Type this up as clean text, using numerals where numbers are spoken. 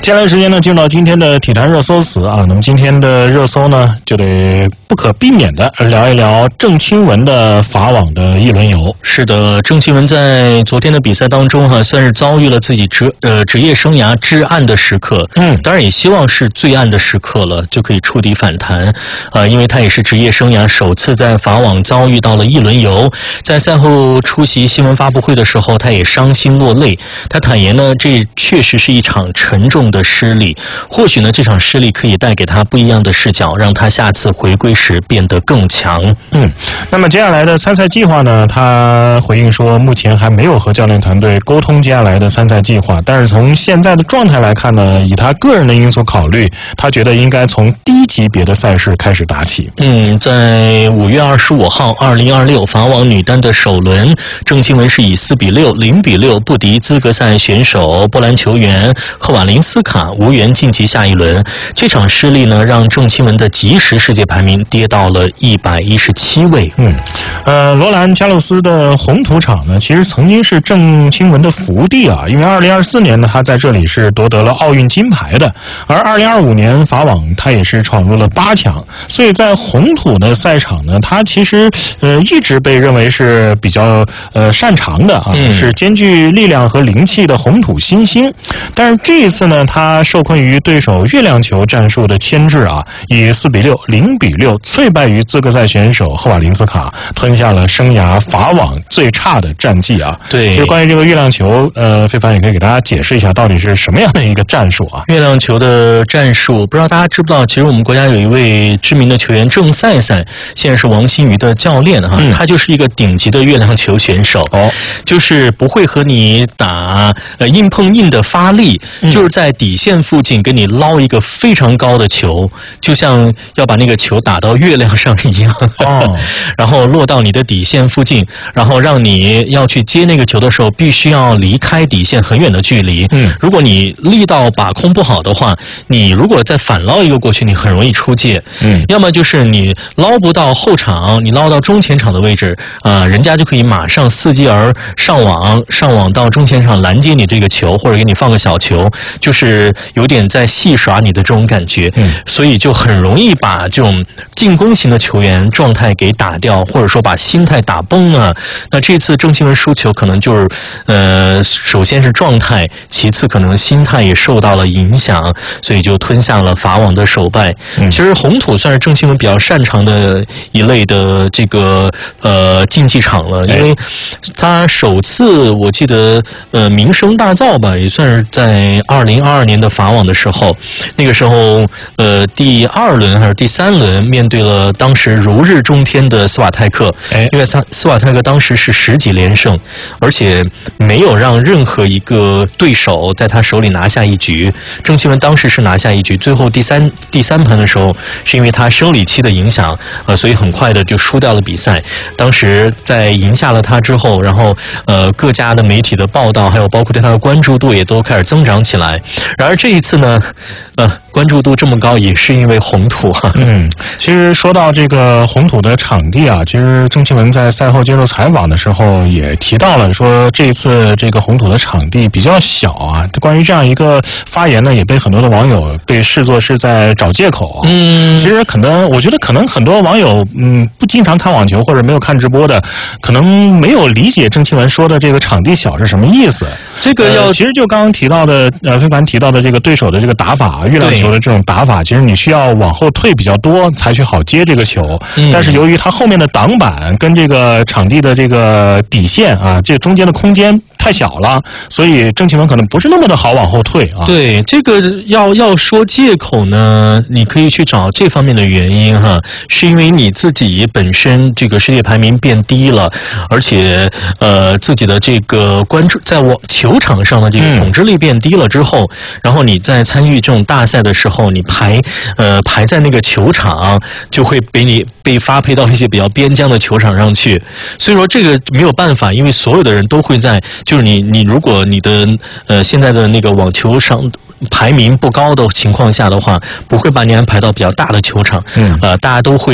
接下来时间呢，进入到今天的体坛热搜词啊。那么今天的热搜呢，就得不可避免的聊一聊郑钦文的法网的一轮游。 是的，郑钦文在昨天的比赛当中算是遭遇了自己职业生涯至暗的时刻。当然也希望是最暗的时刻了，就可以触底反弹。因为他也是职业生涯首次在法网遭遇到了一轮游。在赛后出席新闻发布会的时候，他也伤心落泪。他坦言呢，这确实是一场沉重的失利。或许呢，这场失利可以带给他不一样的视角，让他下次回归时变得更强。 那么接下来的参赛计划呢？他回应说，目前还没有和教练团队沟通接下来的参赛计划。但是从现在的状态来看呢，以他个人的因素考虑，他觉得应该从低级别的赛事开始打起。 在5月25号2026法网女单的首轮，郑钦文是以4-6、0-6不敌资格赛选手波兰球员赫瓦林斯卡，无缘晋级下一轮。这场失利呢，让郑钦文的即时世界排名跌到了117位。 罗兰加洛斯的红土场呢，其实曾经是郑钦文的福地啊，因为2024年呢，他在这里是夺得了奥运金牌的，而2025年法网他也是闯入了8强，所以在红土的赛场呢，他其实一直被认为是比较擅长的啊，是兼具力量和灵气的红土新星。但是这一次呢，他受困于对手月亮球战术的牵制啊，以4-6、0-6脆败于资格赛选手赫瓦林斯卡，吞下了生涯法网最差的战绩啊。 对， 其实关于这个月亮球，非凡也可以给大家解释一下到底是什么样的一个战术啊？ 月亮球的战术，不知道大家知不知道？其实我们国家有一位知名的球员郑赛赛，现在是王新瑜的教练哈，他就是一个顶级的月亮球选手，就是不会和你打硬碰硬的发力，就是在底线附近给你捞一个非常高的球，就像要把那个球打到月亮上一样，然后落到你的底线附近，然后让你要去接那个球的时候，必须要离开底线很远的距离。如果你力道把控不好的话，你如果再反捞一个过去，你很容易出界。要么就是你捞不到后场，你捞到中前场的位置，人家就可以马上伺机而上网到中前场拦截你这个球，或者给你放个小球，就是有点在戏耍你的这种感觉。所以就很容易把这种进攻型的球员状态给打掉，或者说把心态打崩了。那这次郑钦文输球可能就是首先是状态，其次可能心态也受到了影响，所以就吞下了法网的首败。其实红土算是郑钦文比较擅长的一类的这个竞技场了，因为他首次我记得名声大噪吧，也算是在2022年的法网的时候，那个时候第2轮还是第3轮面对了当时如日中天的斯瓦泰克，因为斯瓦泰克当时是10几连胜，而且没有让任何一个对手在他手里拿下一局。郑钦文当时是拿下一局，最后第三盘的时候，是因为他生理期的影响，所以很快的就输掉了比赛。当时在赢下了他之后，然后各家的媒体的报道，还有包括对他的关注度也都开始增长起来。然而这一次呢，关注度这么高，也是因为红土啊。 其实说到这个红土的场地啊，其实郑钦文在赛后接受采访的时候也提到了，说这一次这个红土的场地比较小啊。关于这样一个发言呢，也被很多的网友被视作是在找借口。其实我觉得可能很多网友不经常看网球或者没有看直播的，可能没有理解郑钦文说的这个场地小是什么意思。这个其实就刚刚提到的非凡提到的这个对手的这个打法，月亮球的这种打法，其实你需要往后退比较多才去好接这个球。但是由于它后面的挡板跟这个场地的这个底线啊，这中间的空间太小了，所以郑钦文可能不是那么的好往后退啊。 对，这个要说借口呢，你可以去找这方面的原因哈，是因为你自己本身这个世界排名变低了，而且自己的这个关注在球场上的这个统治力变低了之后，然后你在参与这种大赛的时候，你排在那个球场就会被发配到一些比较边疆的球场上去，所以说这个没有办法，因为所有的人都会在，就是你如果你的现在的那个网球上排名不高的情况下的话，不会把你安排到比较大的球场，大家都会